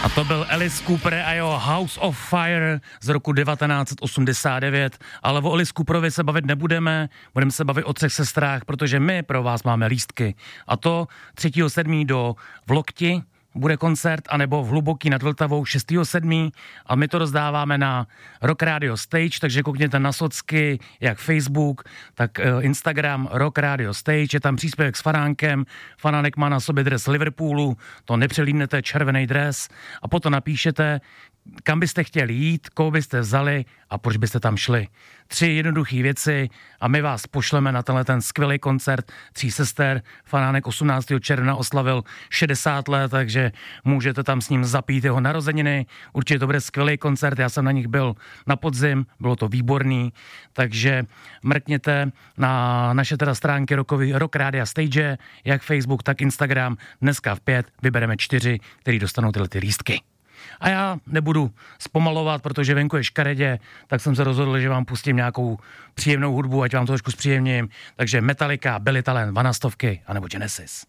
A to byl Alice Cooper a jeho House of Fire z roku 1989. Ale o Alice Cooperovi se bavit nebudeme, budeme se bavit o 3 sestrách, protože my pro vás máme lístky. A to 3.7. v Lokti bude koncert, anebo v Hluboký nad Vltavou 6.7. a my to rozdáváme na Rock Radio Stage, takže koukněte na socky, jak Facebook, tak Instagram Rock Radio Stage, je tam příspěvek s Fanánkem, Fanánek má na sobě dres Liverpoolu, to nepřelídnete, červený dres a potom napíšete, kam byste chtěli jít, koho byste vzali a proč byste tam šli. 3 jednoduché věci a my vás pošleme na tenhle ten skvělý koncert 3 sester. Fanánek 18. června oslavil 60 let, takže můžete tam s ním zapít jeho narozeniny. Určitě to bude skvělý koncert, já jsem na nich byl na podzim, bylo to výborný, takže mrkněte na naše teda stránky Rock Radio Stage, jak Facebook, tak Instagram. Dneska v 5 vybereme 4, který dostanou tyhle ty lístky. A já nebudu zpomalovat, protože venku je škaredě, tak jsem se rozhodl, že vám pustím nějakou příjemnou hudbu, ať vám to trošku zpříjemním. Takže Metallica, Billy Talent, Vanastovky, anebo Genesis.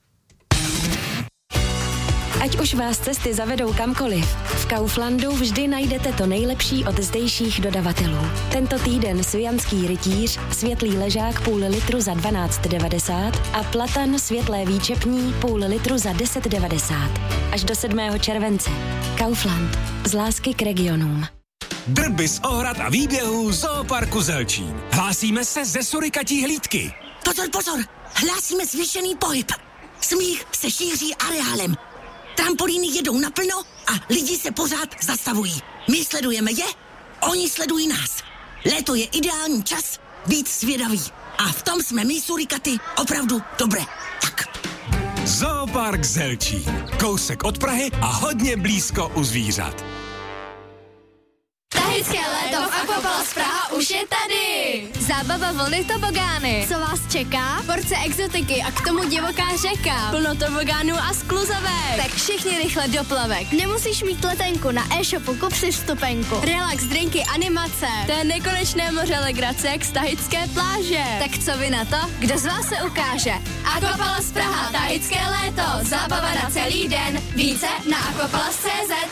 Ať už vás cesty zavedou kamkoliv, v Kauflandu vždy najdete to nejlepší od zdejších dodavatelů. Tento týden Svijanský rytíř, světlý ležák půl litru za 12,90 a platan světlé výčepní půl litru za 10,90. Až do 7. července. Kaufland. Z lásky k regionům. Drby z ohrad a výběhů Zooparku Zelčín. Hlásíme se ze Surikatí hlídky. Pozor, pozor! Hlásíme zvýšený pohyb. Smích se šíří areálem. Trampolíny jedou naplno a lidi se pořád zastavují. My sledujeme je, oni sledují nás. Léto je ideální čas být svědavý. A v tom jsme my, Surikaty, opravdu dobré. Tak. Zoopark Zelčín. Kousek od Prahy a hodně blízko u zvířat. Tahické léto v Aquapalace Praha už je tady! Zábava vlny tobogány. Co vás čeká? Porce exotiky a k tomu divoká řeka. Plno tobogánů a skluzavek. Tak všichni rychle do plavek. Nemusíš mít letenku, na e-shopu kup si vstupenku. Relax, drinky, animace. To je nekonečné moře legrace jak z tahické pláže. Tak co vy na to? Kdo z vás se ukáže? Aquapalace Praha, tahické léto. Zábava na celý den. Více na aquapalace.cz.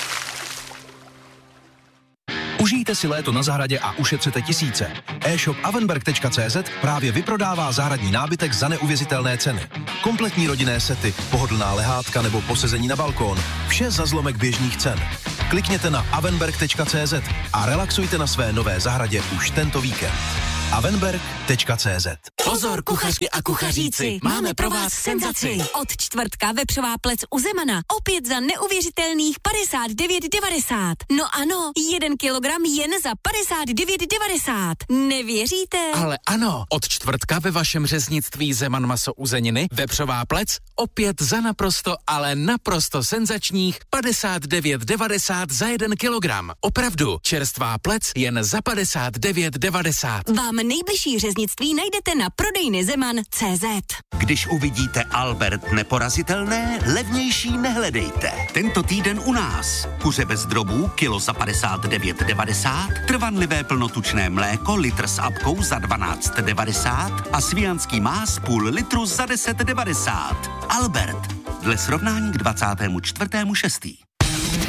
Užijte si léto na zahradě a ušetřete tisíce. E-shop avenberg.cz právě vyprodává zahradní nábytek za neuvěřitelné ceny. Kompletní rodinné sety, pohodlná lehátka nebo posezení na balkón. Vše za zlomek běžných cen. Klikněte na avenberg.cz a relaxujte na své nové zahradě už tento víkend. avenberg.cz. Pozor, kuchařky a kuchaříci, máme pro vás senzaci. Od čtvrtka vepřová plec u Zemana. Opět za neuvěřitelných 59,90. No ano, 1 kilogram jen za 59,90. Nevěříte? Ale ano, od čtvrtka ve vašem řeznictví Zeman maso uzeniny vepřová plec opět za naprosto, ale naprosto senzačních 59,90 za 1 kilogram. Opravdu, čerstvá plec jen za 59,90. Vám nejbližší řeznictví najdete na prodejny Zeman.cz. Když uvidíte Albert neporazitelné, levnější nehledejte. Tento týden u nás. Kuře bez drobů, kilo za 59,90, trvanlivé plnotučné mléko, litr s apkou za 12,90 a svijanský más půl litru za 10,90. Albert. Dle srovnání k 24.6.